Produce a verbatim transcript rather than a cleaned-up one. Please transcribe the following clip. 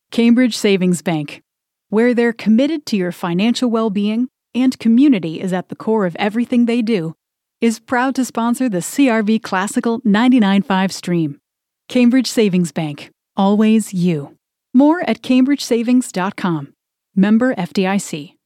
Cambridge Savings Bank, where they're committed to your financial well-being and community is at the core of everything they do, is proud to sponsor the C R V Classical ninety-nine point five stream. Cambridge Savings Bank, always you. More at cambridge savings dot com. Member F D I C.